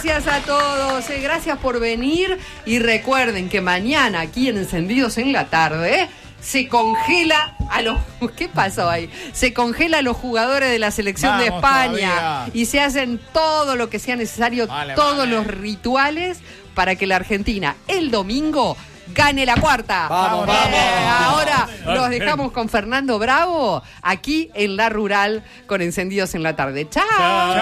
gracias a todos, gracias por venir y recuerden que mañana aquí en Encendidos en la Tarde se congela a los... ¿Qué pasó ahí? Se congela a los jugadores de la selección de España todavía. Y se hacen todo lo que sea necesario, todos los rituales para que la Argentina el domingo gane la cuarta. Vamos. Ahora los dejamos con Fernando Bravo aquí en La Rural con Encendidos en la Tarde. ¡Chao!